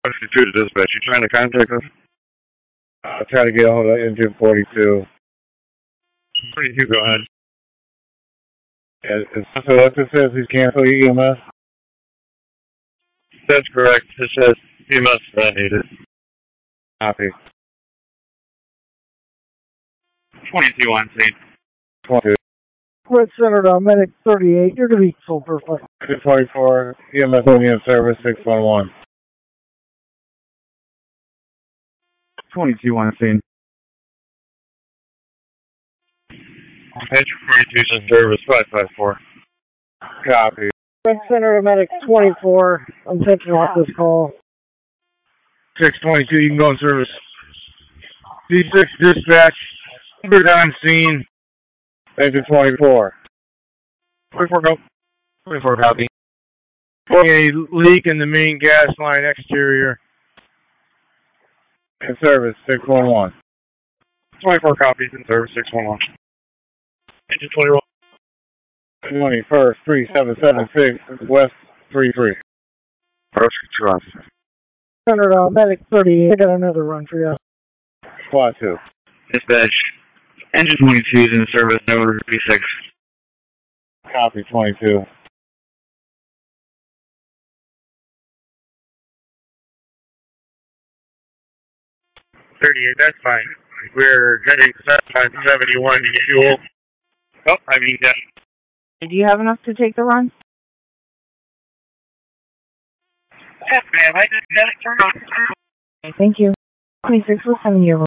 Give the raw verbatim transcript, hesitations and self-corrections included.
fifty-two to dispatch. You trying to contact us? I'll try to get a hold of engine forty-two. forty-two, go ahead. Yeah, so what this says, he's canceling E M S? That's correct. It says E M S not needed. Copy. twenty-two on scene. twenty-two. Red Center to Medic thirty-eight. You're going to be full perfect. two twenty-four, E M S Indian Service six one one. twenty-two on scene. Page forty-two says service five five four. Copy. Red Center to Medic twenty-four. I'm taking off this call. six twenty-two, you can go in service. D six dispatch. Number on scene. Engine twenty-four. twenty-four go. twenty-four copy. A leak in the main gas line exterior. In service six one one. twenty-four copies in service six one one. Engine twenty-one. twenty-first, three seven seven six, West three three. Approach two officer. Center to Medic thirty-eight. I got another run for you. Squad two. Dispatch. Engine twenty-two is in service, number B six. Copy twenty-two. thirty-eight, that's fine. We're heading seven seventy-one to fuel. Oh, I mean, yeah. Do you have enough to take the run? Yes, ma'am, I just got it turned on. Okay, thank you. twenty-six, we're sending you.